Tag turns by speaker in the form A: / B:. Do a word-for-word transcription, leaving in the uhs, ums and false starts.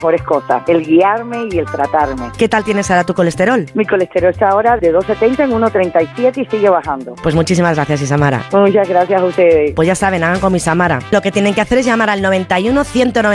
A: mejores cosas, el guiarme y el tratarme.
B: ¿Qué tal tienes ahora tu colesterol?
A: Mi colesterol está ahora de dos setenta en uno treinta y siete y sigue bajando.
B: Pues muchísimas gracias, Isamara.
A: Muchas gracias a ustedes.
B: Pues ya saben, hagan con Isamara. Lo que tienen que hacer es llamar al noventa y uno ciento noventa